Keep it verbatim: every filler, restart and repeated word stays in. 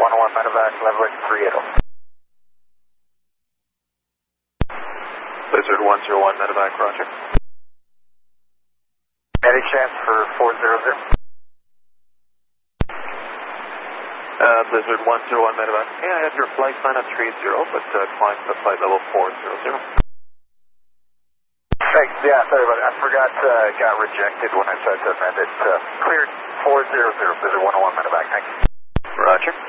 one oh one medevac, level three eighty. Blizzard one zero one medevac, roger. Any chance for four zero zero? Uh, Blizzard one zero one medevac. Yeah, I have your flight sign at three zero, but uh, climb to flight level four zero zero. Thanks, yeah, sorry about it. I forgot, uh, got rejected when I tried to amend it. Uh, cleared four zero zero, Blizzard one oh one medevac, thank you. Roger.